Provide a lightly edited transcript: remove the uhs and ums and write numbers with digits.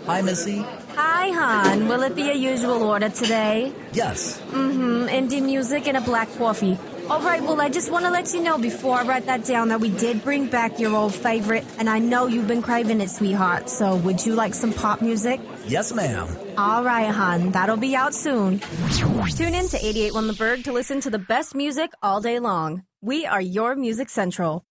Hi, Missy. Hi, hon. Will it be a usual order today? Yes. Indie music and a black coffee. All right, well, I just want to let you know before I write that down that we did bring back your old favorite, and I know you've been craving it, sweetheart. So would you like some pop music? Yes, ma'am. All right, hon. That'll be out soon. Tune in to 88.1 The Berg to listen to the best music all day long. We are your Music Central.